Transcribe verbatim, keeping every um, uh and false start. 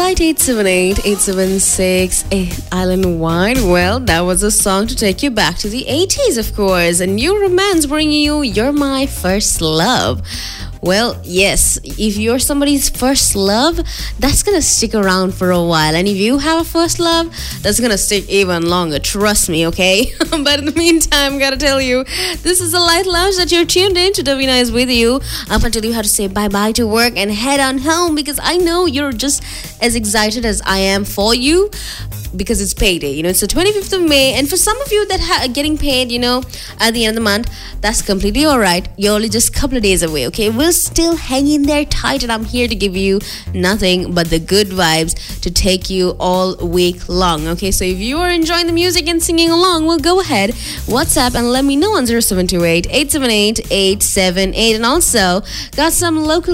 right, eight seven eight, eight seven six, Island Wide. Well, that was a song to take you back to the eighties, of course. A new romance bringing you You're My First Love. Well, yes, if you're somebody's first love, that's gonna stick around for a while. And if you have a first love, that's gonna stick even longer. Trust me, okay? But in the meantime, gotta tell you, this is the Light Lounge that you're tuned in to. Davina is with you up until you have to say bye-bye to work and head on home, because I know you're just as excited as I am for you, because it's payday. You know, it's the twenty-fifth of May, and for some of you that ha- are getting paid, you know, at the end of the month, that's completely all right. You're only just a couple of days away, okay? We're still hanging there tight, and I'm here to give you nothing but the good vibes to take you all week long, okay? So if you are enjoying the music and singing along, well, go ahead, WhatsApp and let me know on zero seven two eight, eight seven eight, eight seven eight. And also got some local